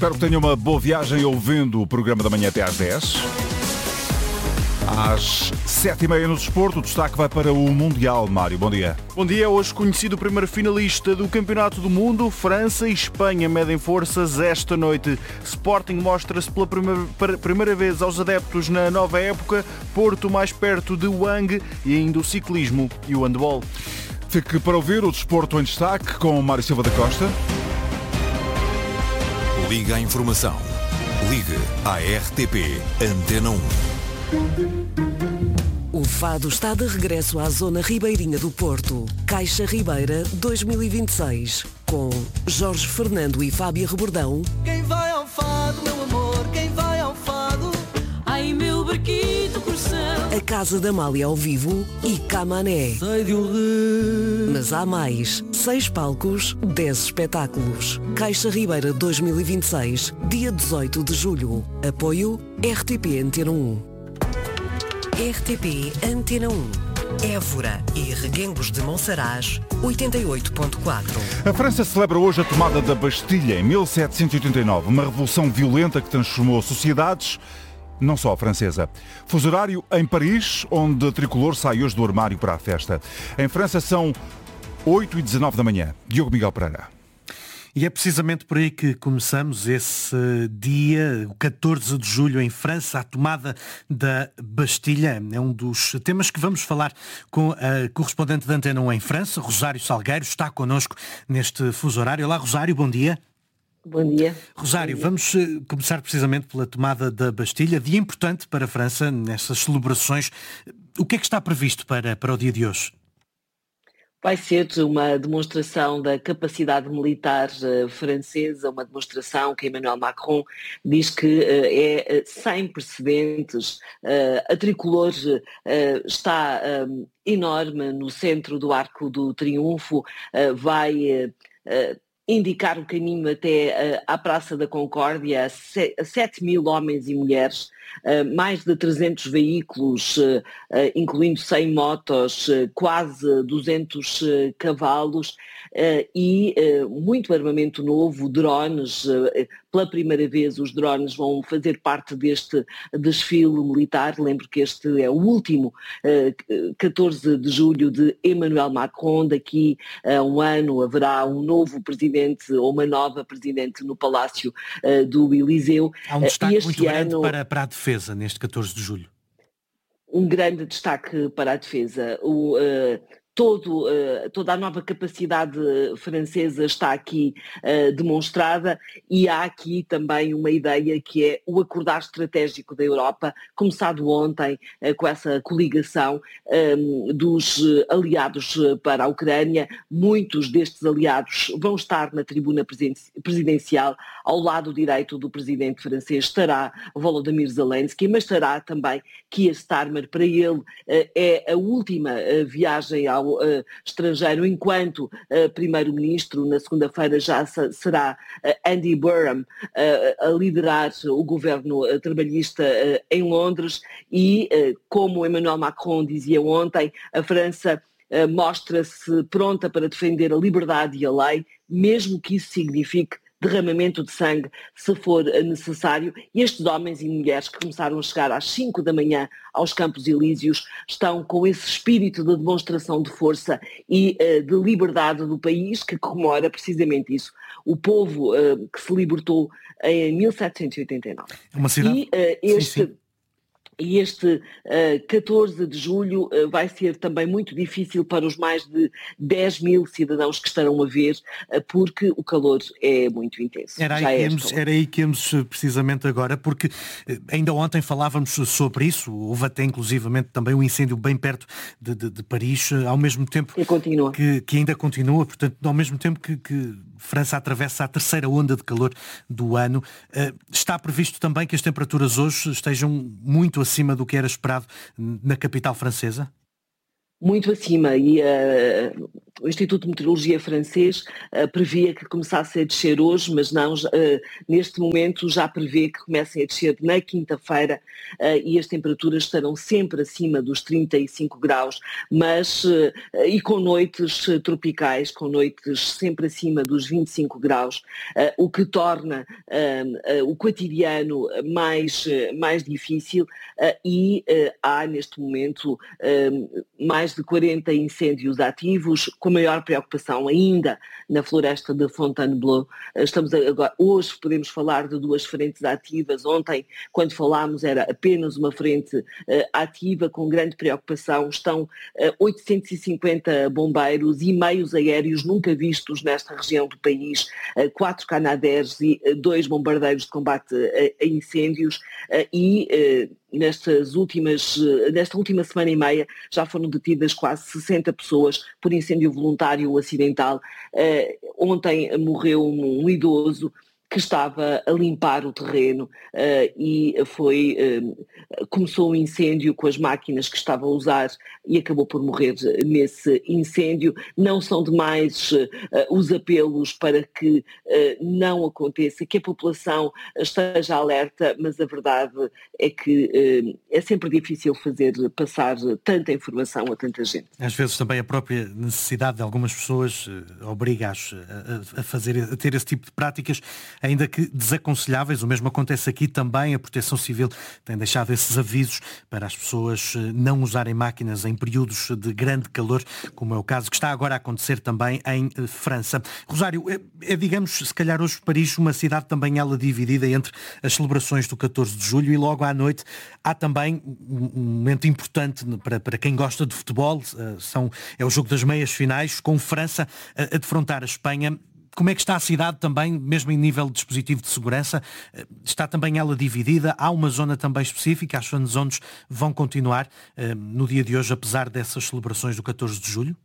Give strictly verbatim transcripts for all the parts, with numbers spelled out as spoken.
Espero que tenha uma boa viagem ouvindo o programa da manhã até às dez. Às sete e meia no desporto, o destaque vai para o Mundial. Mário, bom dia. Bom dia. Hoje conhecido o primeiro finalista do Campeonato do Mundo. França e Espanha medem forças esta noite. Sporting mostra-se pela primeira, primeira vez aos adeptos na nova época. Porto mais perto de Wang e ainda o ciclismo e o handball. Fique para ouvir o desporto em destaque com Mário Silva da Costa. Liga à informação. Ligue à R T P Antena um. O Fado está de regresso à zona ribeirinha do Porto. Caixa Ribeira dois mil e vinte e seis. Com Jorge Fernando e Fábia Rebordão. Quem vai ao Fado, meu amor, quem vai ao Fado? Ai, meu barquito coração. A Casa da Amália ao vivo e Camané. Sei de um rio. Mas há mais. Seis palcos, dez espetáculos. Caixa Ribeira dois mil e vinte e seis, dia dezoito de julho. Apoio R T P Antena um. R T P Antena um. Évora e Reguengos de Monsaraz, oitenta e oito ponto quatro. A França celebra hoje a tomada da Bastilha em mil setecentos e oitenta e nove, uma revolução violenta que transformou sociedades, não só a francesa. Fuso horário em Paris, onde a tricolor sai hoje do armário para a festa. Em França são oito e dezanove da manhã. Diogo Miguel Pereira. E é precisamente por aí que começamos esse dia, o catorze de julho, em França, a tomada da Bastilha. É um dos temas que vamos falar com a correspondente da Antena um em França, Rosário Salgueiro, está connosco neste fuso horário. Olá, Rosário, bom dia. Bom dia. Rosário, bom dia. Vamos começar precisamente pela tomada da Bastilha, dia importante para a França, nessas celebrações. O que é que está previsto para, para o dia de hoje? Vai ser uma demonstração da capacidade militar uh, francesa, uma demonstração que Emmanuel Macron diz que uh, é uh, sem precedentes. Uh, a tricolor uh, está um, enorme no centro do Arco do Triunfo, uh, vai uh, uh, indicar o caminho até uh, à Praça da Concórdia, a, se- a sete mil homens e mulheres, uh, mais de trezentos veículos, uh, uh, incluindo cem motos, uh, quase duzentos uh, cavalos uh, e uh, muito armamento novo, drones. Uh, pela primeira vez os drones vão fazer parte deste desfile militar. Lembro que este é o último, uh, catorze de julho, de Emmanuel Macron. Daqui a um ano haverá um novo presidente ou uma nova presidente no Palácio uh, do Eliseu. Há um destaque Este muito grande ano, para, para a defesa neste catorze de julho. Um grande destaque para a defesa. O, uh, todo, uh, toda a nova capacidade francesa está aqui uh, demonstrada, e há aqui também uma ideia que é o acordar estratégico da Europa, começado ontem uh, com essa coligação um, dos aliados para a Ucrânia. Muitos destes aliados vão estar na tribuna presidencial. Ao lado direito do presidente francês estará Volodymyr Zelensky, mas estará também Keir Starmer. Para ele uh, é a última uh, viagem ao Uh, estrangeiro enquanto uh, primeiro-ministro. Na segunda-feira já sa- será uh, Andy Burnham uh, a liderar o governo uh, trabalhista uh, em Londres, e uh, como Emmanuel Macron dizia ontem, a França uh, mostra-se pronta para defender a liberdade e a lei, mesmo que isso signifique derramamento de sangue, se for necessário. E estes homens e mulheres que começaram a chegar às cinco da manhã aos Campos Elíseos estão com esse espírito de demonstração de força e uh, de liberdade do país, que comemora precisamente isso. O povo uh, que se libertou em mil setecentos e oitenta e nove. É uma cidade... E uh, este... Sim, sim. E este uh, catorze de julho uh, vai ser também muito difícil para os mais de dez mil cidadãos que estarão a ver, uh, porque o calor é muito intenso. Era aí, Já que é íamos, este era aí que íamos precisamente agora, porque eh, ainda ontem falávamos sobre isso, houve até inclusivamente também um incêndio bem perto de, de, de Paris, ao mesmo tempo que continua. Que, que ainda continua, portanto, ao mesmo tempo que, que França atravessa a terceira onda de calor do ano. Eh, está previsto também que as temperaturas hoje estejam muito acima do que era esperado na capital francesa? Muito acima, e uh, o Instituto de Meteorologia francês uh, previa que começasse a descer hoje, mas não, uh, neste momento já prevê que comecem a descer na quinta-feira uh, e as temperaturas estarão sempre acima dos trinta e cinco graus, mas uh, e com noites uh, tropicais, com noites sempre acima dos vinte e cinco graus, uh, o que torna uh, uh, o quotidiano mais, uh, mais difícil uh, e uh, há neste momento uh, mais de quarenta incêndios ativos, com maior preocupação ainda na floresta de Fontainebleau. Estamos agora, hoje podemos falar de duas frentes ativas. Ontem, quando falámos, era apenas uma frente uh, ativa com grande preocupação. Estão uh, oitocentos e cinquenta bombeiros e meios aéreos nunca vistos nesta região do país, uh, quatro Canadaires e uh, dois bombardeiros de combate a, a incêndios uh, e uh, Nestas últimas, nesta última semana e meia já foram detidas quase sessenta pessoas por incêndio voluntário ou acidental. Uh, ontem morreu um, um idoso que estava a limpar o terreno uh, e foi, uh, começou um incêndio com as máquinas que estava a usar e acabou por morrer nesse incêndio. Não são demais uh, os apelos para que uh, não aconteça, que a população esteja alerta, mas a verdade é que uh, é sempre difícil fazer passar tanta informação a tanta gente. Às vezes também a própria necessidade de algumas pessoas uh, obriga-as a, a, fazer, a ter esse tipo de práticas, ainda que desaconselháveis. O mesmo acontece aqui também. A Proteção Civil tem deixado esses avisos para as pessoas não usarem máquinas em períodos de grande calor, como é o caso que está agora a acontecer também em França. Rosário, é, é digamos, se calhar hoje Paris, uma cidade também ela dividida entre as celebrações do catorze de julho e logo à noite há também um momento importante para, para quem gosta de futebol. São, é o jogo das meias finais, com França a, a defrontar a Espanha. Como é que está a cidade também, mesmo em nível de dispositivo de segurança? Está também ela dividida? Há uma zona também específica? As fan zones vão continuar uh, no dia de hoje, apesar dessas celebrações do catorze de julho?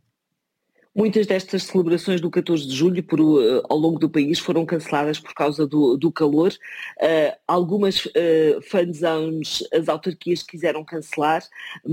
Muitas destas celebrações do catorze de julho por, uh, ao longo do país foram canceladas por causa do, do calor. Uh, algumas uh, fan zones as autarquias quiseram cancelar,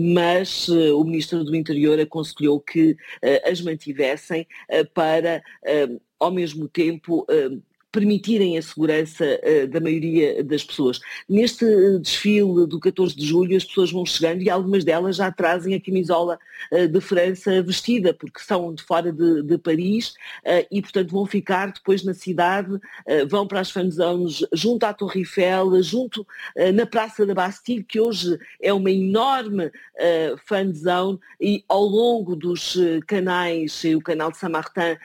mas uh, o Ministro do Interior aconselhou que uh, as mantivessem uh, para, uh, ao mesmo tempo, uh, permitirem a segurança uh, da maioria das pessoas. Neste desfile do catorze de julho as pessoas vão chegando e algumas delas já trazem a camisola uh, de França vestida, porque são de fora de, de Paris uh, e, portanto, vão ficar depois na cidade, uh, vão para as fan zones junto à Torre Eiffel, junto uh, na Praça da Bastille, que hoje é uma enorme uh, fan zone, e ao longo dos uh, canais, o canal de Saint-Martin,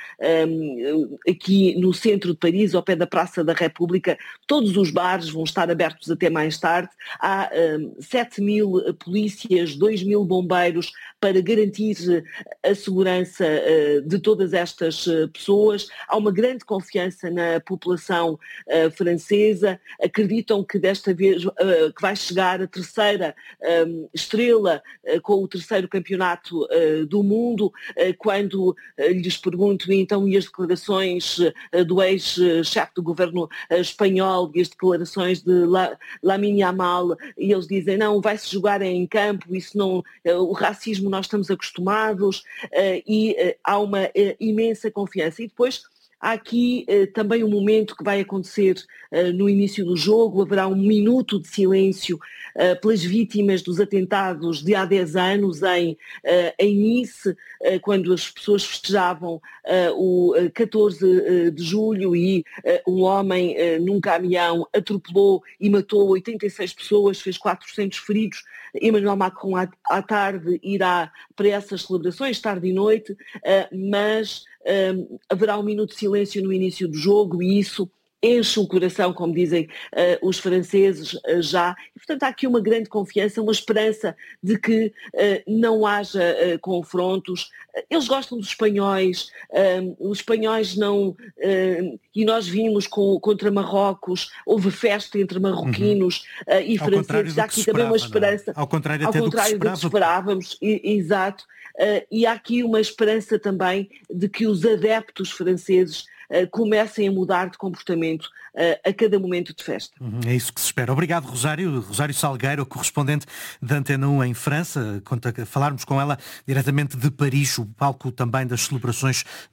um, aqui no centro de Paris, ao pé da Praça da República, todos os bares vão estar abertos até mais tarde. Há um, sete mil polícias, dois mil bombeiros para garantir a segurança uh, de todas estas uh, pessoas. Há uma grande confiança na população uh, francesa. Acreditam que desta vez uh, que vai chegar a terceira um, estrela uh, com o terceiro campeonato uh, do mundo. Uh, quando uh, lhes pergunto então e as declarações uh, do ex chefe do governo espanhol e as declarações de Lamine Yamal, e eles dizem não, vai-se jogar em campo, isso não, o racismo nós estamos acostumados, e há uma imensa confiança. E depois há aqui eh, também um momento que vai acontecer eh, no início do jogo. Haverá um minuto de silêncio eh, pelas vítimas dos atentados de há dez anos em, eh, em Nice, eh, quando as pessoas festejavam eh, o catorze de julho e eh, um homem eh, num caminhão atropelou e matou oitenta e seis pessoas, fez quatrocentos feridos. Emmanuel Macron à, à tarde irá para essas celebrações, tarde e noite, eh, mas Um, haverá um minuto de silêncio no início do jogo e isso enche o coração, como dizem uh, os franceses uh, já. E, portanto, há aqui uma grande confiança, uma esperança de que uh, não haja uh, confrontos. Eles gostam dos espanhóis, uh, os espanhóis não... Uh, e nós vimos com, contra Marrocos, houve festa entre marroquinos uhum. uh, e ao franceses. Há aqui esperava, também uma esperança. Ao contrário até ao contrário do que, do que esperávamos. E, exato. Uh, e há aqui uma esperança também de que os adeptos franceses uh, comecem a mudar de comportamento a cada momento de festa. É isso que se espera. Obrigado, Rosário. Rosário Salgueiro, correspondente da Antena um em França. Conta, falarmos com ela diretamente de Paris, o palco também das celebrações